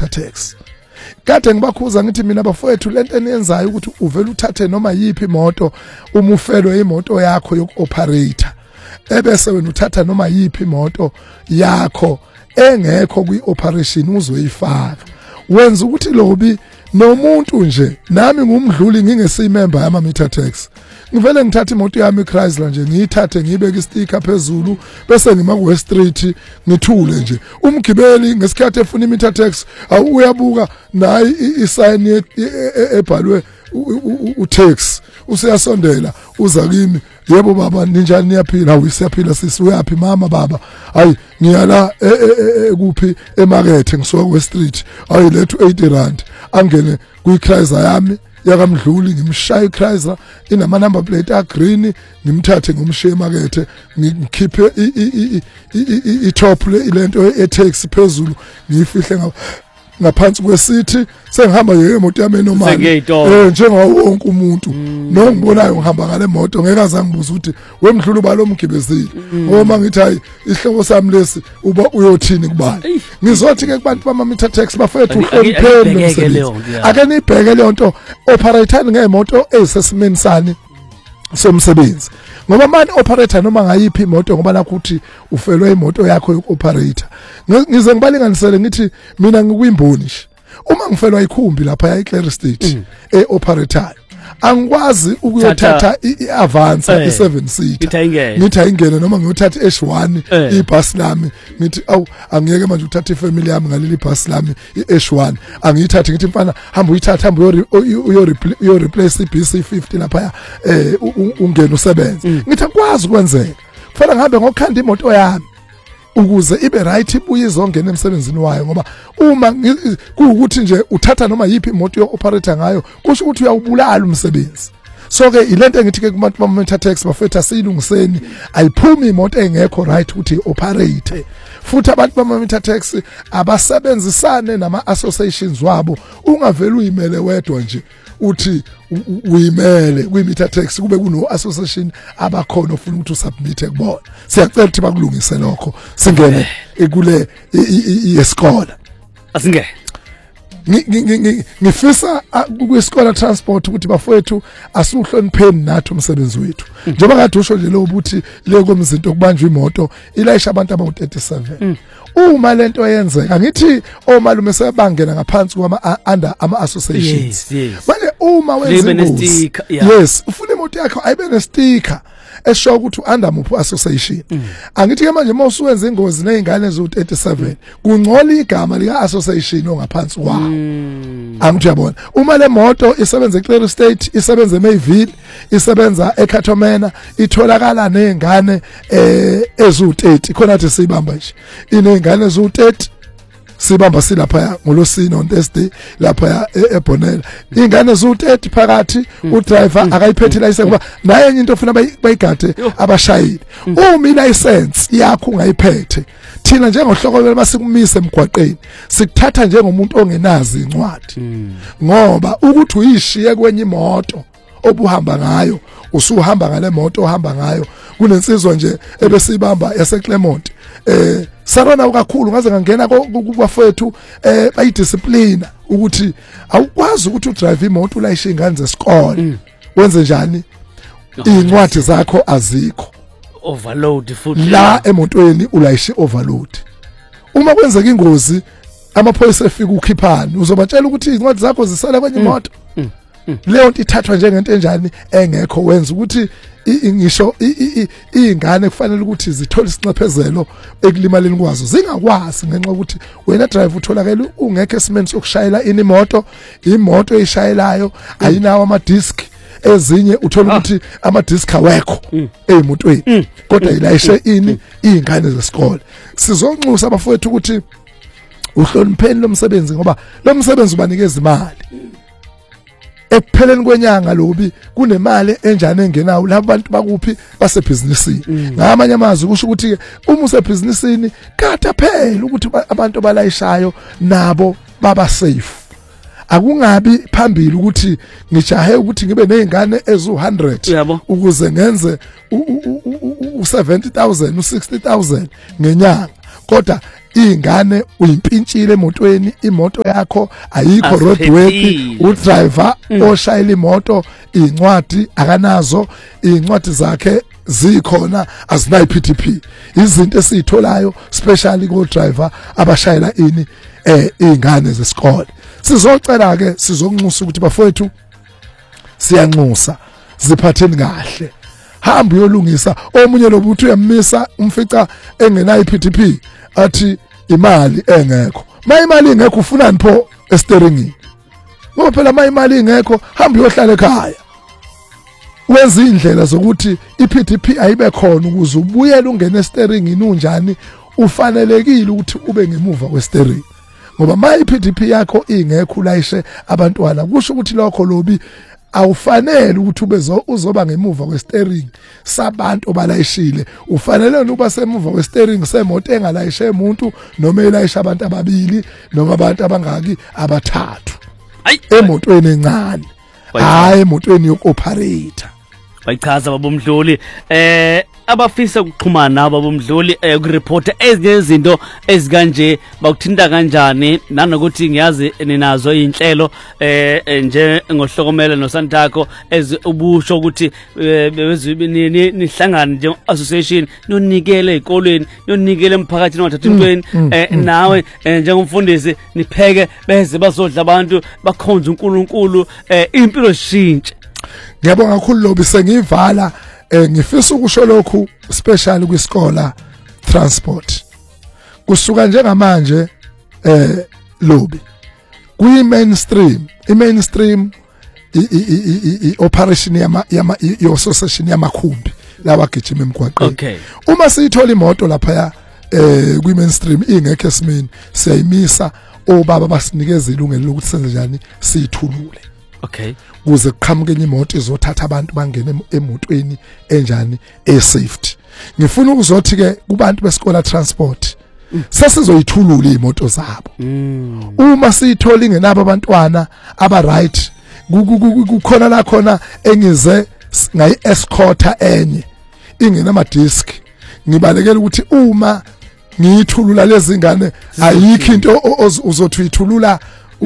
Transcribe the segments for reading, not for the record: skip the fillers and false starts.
meter tax. Kade ngibakhuza ngithi mina bafowethu lento eniyenzayo ukuthi uvela uthathe noma yipi imoto uma ufelwe imoto yakho yokuoperator ebese wena uthatha noma yipi imoto yakho engekho kwi-operation uzoyifaka wenza ukuthi lobi nomuntu nje nami ngumdluli ngingesimember yama meter tax ngivele ngithatha imoto yami Chrysler nje ngiyithathe ngibeke isticker phezulu bese ngima ku West Street ngithule nje umgibeli ngesikhathi efuna meter tax uyabuka nayi isign ebhalwe u-tax usiyasondela uza kimi yebo baba ninjani niyaphila uyisiyaphila sisi uyapi mama baba hayi ngiyala kuphi emarket ngisuka ku Street hayi lethu 80 rand angene kwi Chrysler yami yakamdluli ngimshaya iChrysler inama number plate a green ngimthathe ngomshiye emarket ngikhiphe i top lento e-tax phezulu ngiyifihle ngaphansi kwesithi sengihamba ngemoto yami normal njengawo wonke umuntu nongibonayo ngihamba ngale moto ngeke azangibuza ukuthi wemdlulu balomgibezile ngoba ngithi hayi ihlobo sami lesi uba uyothini kubani ngizothi ke kubantu bama meter tax bafethu uhlonipheni ake nibheke le nto operator ngemoto esesimeni sani somsebenzi ngoba manje operator noma ngayiphi imoto ngoba nakho uthi ufelwe imoto yakho yooperator ngize ngibalinganisele ngithi mina ngikwimboni uma ngifelwa ikhumbi lapha eClear State eoperator angikwazi ukuyothatha iAvance i7 seater ngithi ayingene noma ngiyothatha iH1 ibus lami ngithi awu angiyeke manje uthatha ifamily yami ngaleli bus lami iH1 angiyithathe ngithi mfana hamba uyithatha hamba uyo replace iBC50 lapha ungena usebenze ngithi akwazi kwenzeka kufanele ngihambe ngokukhanda imoto yami ukuze ibe right ibuye izongena emsebenzini wayo ngoba uma kuukuthi nje uthatha noma yipi imoto yo-operator ngayo kusho ukuthi uyawubulala umsebenzi so ke ilento engithi ke kubantu bama-meter tax bafethu siyilungiseni ayiphumi imoto engekho right ukuthi i-operate futhi abantu bama-meter tax abasebenzisane nama-associations wabo ungavele uyimele wedwa nje uthi uyimele kwi-meter tax kube kuno-association abakhona ofuna ukuthi usubmit kubona siyacela ukuthi bakulungise lokho singene kule yesikole asingene ngifisa kwisikole transport ukuthi bafowethu asuhlonipheni nathi umsebenzi wethu njengoba kade usho nje lo ukuthi le komzinto okubanjwa imoto ilayisha abantu abawu37 uma lento yenzeka ngithi omalume sebangena ngaphansi kwama associations manje uma wenza ingozi yes ufuna imoto yakho ayibe nesticker esho ukuthi under muphu association angithi ke manje mawusuwenza ingozi nezingane zo37 kungcola igama lika association ongaphansi kwawo angithi yabona uma le moto isebenza eClear State isebenza eMayville isebenza eKhathomena itholakala nezingane ezu30 khona athi sibamba nje inezingane ezu30 sibamba silapha ngolosini on Thursday lapha eBonela ingane zo30 phakathi udriver akayiphethe license ngoba naye enye into ofuna bayigade abashayeli uma ilicense yakho ungayiphethe thina njengohloko basikumise emgwaqeni sikuthatha njengomuntu ongenazi incwadi ngoba ukuthi uyishiye kwenye imoto obuhamba ngayo usuhamba ngale moto ohamba ngayo kunensizwa nje ebesibamba yaseClermont sarona kakhulu ngaze ngangena kubafethu bayidiscipline ukuthi awukwazi ukuthi udrive imoto ulayishe ingane zesikole wenze njani incwadi zakho azikho overload futhi la emotweni ulayishe overload uma kwenzeka ingozi amaphoyisa efika ukhiphani uzobatshela ukuthi incwadi zakho zisala kwenye imoto leyo nto ithathwa njengento enjani engekho wenza ukuthi ngisho izingane kufanele ukuthi zithole isinxephezelo ekulimaleni kwazo zingakwazi ngenxa ukuthi wena driver utholakala ungekho esimeni sokushayela imoto eyishayelayo ayinawo ama disc ezinye uthola ukuthi ama disc awekho emotweni kodwa ilayishe izingane zesikole sizonxusa abafowethu ukuthi uhlonipheni lo msebenzi ngoba lo msebenzi ubanikeza imali ekupheleni kwenyanga lobi kunemali enjani engenayo labo bantu bakuphi basebhizinisini ngamanye amazwi kusho ukuthi uma usebhizinisini kade phela ukuthi abantu balayishayo nabo baba safe akungabi phambili ukuthi ngijahe ukuthi ngibe nezingane ezu100 ukuze ngenze u70,000 u60,000 ngenyanga kodwa ingane uyimpintshile emotweni, imoto yakho ayikho roadworthy, udriver oshayela imoto incwadi akanazo, incwadi zakhe zikhona azinayi PTP. Izinto esitholayo specially go driver abashayela ini ingane zesikole. Sizocela ke sizonxusa ukuthi bafowethu siyanxusa ziphatheni kahle. Hamba uyolungisa omunye lobuthi uyamisa umfica engenayo iPTP athi imali engekho. Imali ingekho ufunani pho esteringini? Ngoba phela imali ingekho hamba uyohlala ekhaya. Wenza indlela zokuthi iPTP ayibe khona ukuze ubuyele ungene esteringini unjani ufanelekile ukuthi ube ngemuva kwestering. Ngoba iPTP yakho ingekho ulayishe abantwana kusho ukuthi lokho lobi awufanele ukuthi uzoba ngemuva kwestering sabantu obalayishile. Ufanele ukuba semuva kwestering semoto engalayishe umuntu noma elayisha abantu ababili noma abantu abangaki abathathu emotweni encane, hayi emotweni yokoperator. Bayichaza babomdluli abafisa ukuxhumana nabo bomdluli ukureporta ezinye izinto ezikanje bakuthinta kanjani, nanokuthi ngiyazi ninazo inhlelo nje ngohlokomela noSantakho ubusho ukuthi nihlangane nje association nonikele ezikolweni, nonikele emphakathini wathatha intweni nawe njengomfundisi nipheke beze bazodla abantu bakhonza uNkulunkulu impilo ishintshe. Ngiyabonga kakhulu Lobi, sengivala ngifisa ukusho lokhu special kwiskola transport. Kusuka njengamanje Lobi kwi-mainstream, i-mainstream i-operation i-association yamakhumbi lawa gijima emgwaqeni. Okay. Uma siyithola imoto lapha kwi-mainstream ingekho esimeni siyayimisa obaba basinikeza ilungelo lokuthi senze njani siyithulule. Okay. Kuze kuqhamuke imoto izothatha abantu bangene emotweni enjani safety. Ngifuna ukuzothi ke kubantu beskola transport sesizoyithulula imoto zabo. Uma siyithola ingenabo abantwana aba right kukhona la khona engize ngayi escorter enye ingenama disk. Ngibalekela ukuthi uma ngiyithulula lezi ngane ayikho into uzothi uyithulula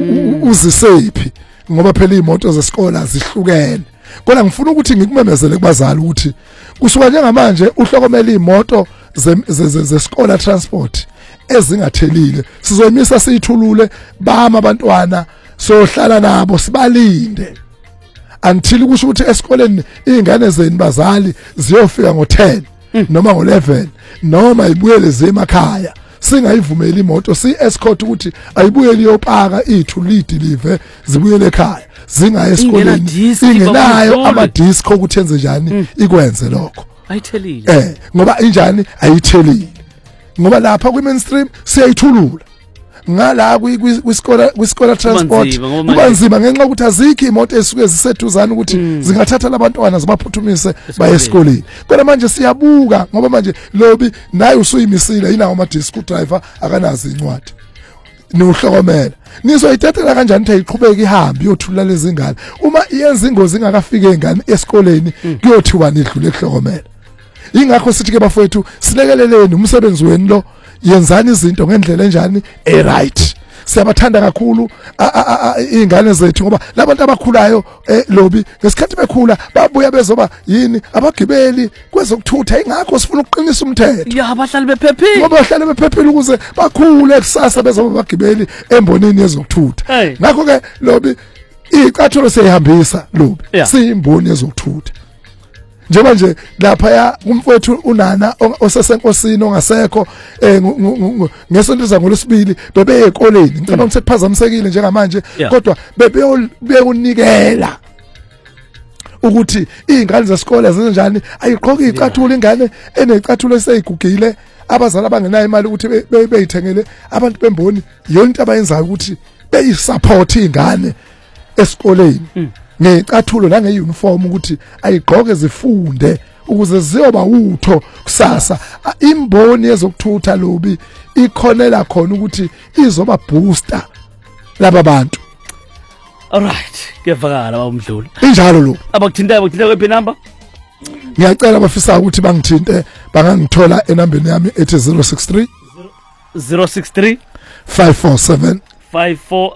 uzisephi. Ngoba phela imoto zeskola zihlukene. Kodwa ngifuna ukuthi ngikumemezele kubazali ukuthi kusuka njengamanje uhlokomela imoto zeskola transport ezingathelile sizoyimisa siyithulule bama abantwana sohlala nabo sibalinde until kusho ukuthi esikoleni izingane zeni bazali ziyofika ngo10 noma ngo11 noma ibuyele zemakhaya. Singayivumeli imoto escort ukuthi ayibuyele iyopaka ithuli deliver zibuyele ekhaya zingaye esikoleni ingenayo ama disc ukuthi enze njani ikwenze lokho ayithelile ngoba injani ayithelile ngoba lapha kwi-mainstream siyayithulula ngala kwiskola transport kubanzima ngenxa ukuthi azikho imoto esuke ziseduzana ukuthi zingathatha labantwana zibaphuthumise baye esikoleni. Kodwa manje siyabuka ngoba manje Lobi naye usuyimisile inawo ama disc driver akanazi incwadi nohlokomela nizoyithathela kanjani ukuthi ayiqhubeke ihambe yothula lezi ngane uma iyenza ingozi ingakafike ingane esikoleni kuyothiwa nidlule ehlokomela. Ingakho sithi ke bafowethu silekeleleni umsebenzi wenu lo yenzani izinto ngendlela enjani right. Siyabathanda kakhulu izingane zethu ngoba labantu abakhulayo Lobi ngesikhathi bekhula babuya bezoba yini abagibeli kwezokuthutha. Ingakho sifuna ukuqinisa umthetho abahlali bephephile ngoba bahlale bephephile ukuze bakhule kusasa bezoba abagibeli embonini yezokuthutha. Ngakho ke Lobi icathulo siyihambisa Lobi siyimboni yezokuthutha. Njengoba nje lapha ya umfowethu unana osesenkosini ongasekho ngesonto zangolosibili bebe ezikoleni ngicabanga ukuthi kuphazamisekile njengamanje kodwa bebeunikela ukuthi izingane zesikole zenjani ayiqhoki icathulo ingane enecathulo eseyigugile abazali abangenayo imali ukuthi beyithengele abantu bemboni yonke abayenzayo ukuthi beyisupport izingane esikoleni ngecathulo nangeuniform ukuthi ayigqoke zifunde ukuze ziyoba utho kusasa. Imboni yezokuthutha Lobi ikhonela khona ukuthi izoba booster laba bantu. Alright, kuyavakala babomdluli injalo lo abakuthinta kwephi number. Ngiyacela abafisa ukuthi bangithinte bangangithola enambeni yami ethi 063 063 547 54